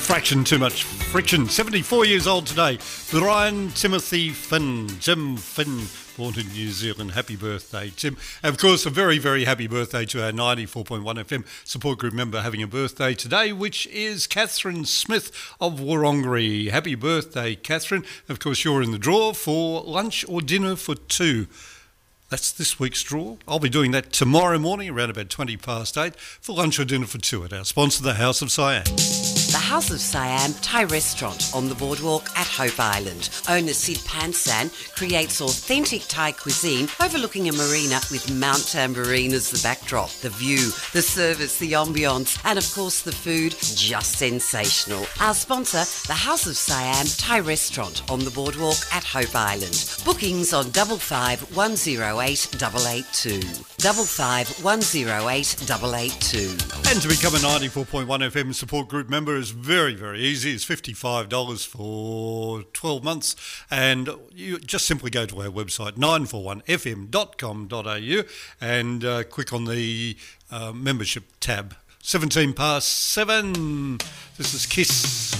fraction too much friction. 74 years old today. Brian Timothy Finn. Jim Finn, born in New Zealand. Happy birthday, Tim. And of course, a very, very happy birthday to our 94.1 FM support group member having a birthday today, which is Catherine Smith of Wurrungree. Happy birthday, Catherine. Of course, you're in the draw for lunch or dinner for two. That's this week's draw. I'll be doing that tomorrow morning around about 8:20 for lunch or dinner for two at our sponsor, the House of Siam. The House of Siam Thai restaurant on the boardwalk at Hope Island. Owner Sid Pansan creates authentic Thai cuisine overlooking a marina with Mount Tambourine as the backdrop. The view, the service, the ambience, and of course the food, just sensational. Our sponsor, the House of Siam Thai restaurant on the boardwalk at Hope Island. Bookings on 55108882. 55108882. And to become a 94.1 FM support group member is very, very easy. It's $55 for 12 months. And you just simply go to our website, 941fm.com.au, and click on the membership tab. 7:17. This is Kiss.